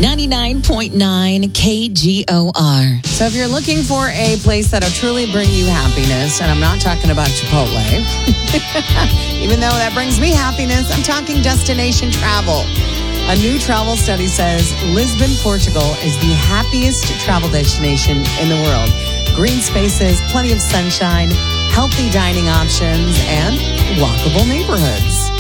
99.9 KGOR. So if you're looking for a place that'll truly bring you happiness, and I'm not talking about Chipotle, even though that brings me happiness, I'm talking destination travel. A new travel study says Lisbon, Portugal is the happiest travel destination in the world. Green spaces, plenty of sunshine, healthy dining options, and walkable neighborhoods.